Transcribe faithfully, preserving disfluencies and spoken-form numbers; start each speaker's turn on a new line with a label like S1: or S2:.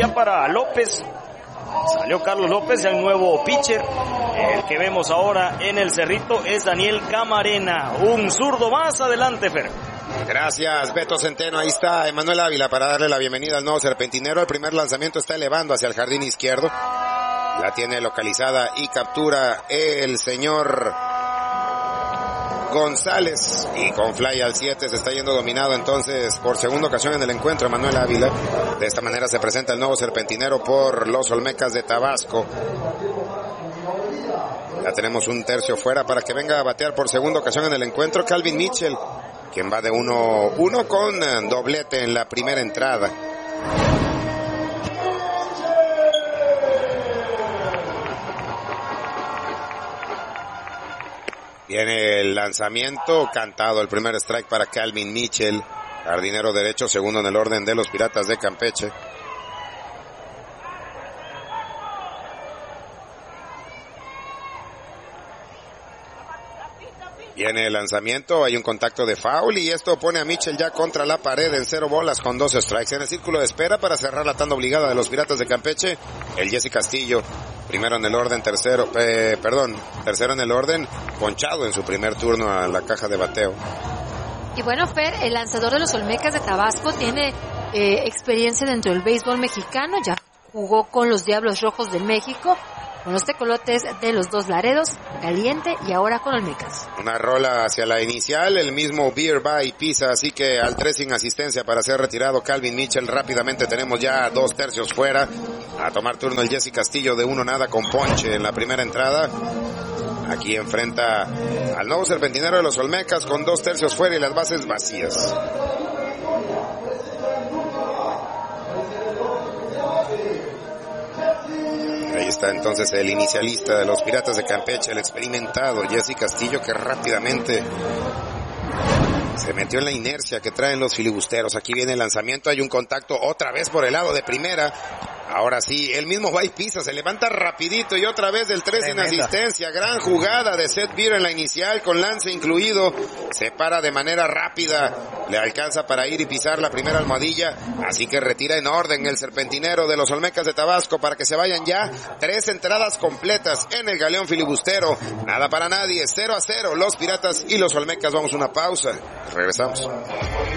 S1: ya para López. Salió Carlos López, el nuevo pitcher. El que vemos ahora en el Cerrito es Daniel Camarena, un zurdo más. Adelante, Fer.
S2: Gracias, Beto Centeno. Ahí está Emanuel Ávila para darle la bienvenida al nuevo serpentinero. El primer lanzamiento está elevando hacia el jardín izquierdo. La tiene localizada y captura el señor González. Y con fly al siete se está yendo dominado entonces por segunda ocasión en el encuentro Emanuel Ávila. De esta manera se presenta el nuevo serpentinero por los Olmecas de Tabasco. Ya tenemos un tercio fuera para que venga a batear por segunda ocasión en el encuentro Calvin Mitchell, quien va de uno uno con doblete en la primera entrada. Viene el lanzamiento, cantado el primer strike para Calvin Mitchell, jardinero derecho, segundo en el orden de los Piratas de Campeche. Viene el lanzamiento, hay un contacto de foul y esto pone a Mitchell ya contra la pared en cero bolas con dos strikes. En el círculo de espera para cerrar la tanda obligada de los Piratas de Campeche, el Jesse Castillo, primero en el orden, tercero, eh, perdón, tercero en el orden, ponchado en su primer turno a la caja de bateo.
S3: Y bueno, Fer, el lanzador de los Olmecas de Tabasco tiene eh, experiencia dentro del béisbol mexicano, ya jugó con los Diablos Rojos de México, con los Tecolotes de los Dos Laredos, Caliente y ahora con Olmecas.
S2: Una rola hacia la inicial, el mismo Beer by Pisa, así que al tres sin asistencia para ser retirado Calvin Mitchell. Rápidamente tenemos ya dos tercios fuera. A tomar turno el Jesse Castillo de uno nada con ponche en la primera entrada. Aquí enfrenta al nuevo serpentinero de los Olmecas con dos tercios fuera y las bases vacías. Ahí está entonces el inicialista de los Piratas de Campeche, el experimentado Jesse Castillo, que rápidamente se metió en la inercia que traen los filibusteros. Aquí viene el lanzamiento, hay un contacto otra vez por el lado de primera. Ahora sí, el mismo Bay Pisa se levanta rapidito y otra vez del tres en asistencia. Gran jugada de Seth Beer en la inicial con lance incluido. Se para de manera rápida. Le alcanza para ir y pisar la primera almohadilla. Así que retira en orden el serpentinero de los Olmecas de Tabasco para que se vayan ya tres entradas completas en el galeón filibustero. Nada para nadie, cero a cero. Los Piratas y los Olmecas. Vamos a una pausa. Regresamos.